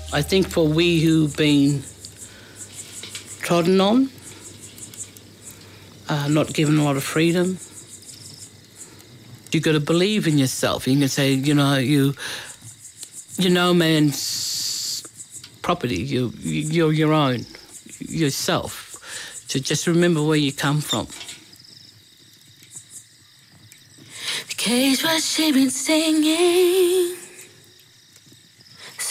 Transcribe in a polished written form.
I think for we who've been trodden on, not given a lot of freedom, you got to believe in yourself. You can say, you're no man's property. You're your own, yourself. So just remember where you come from. The cage, what she been singing.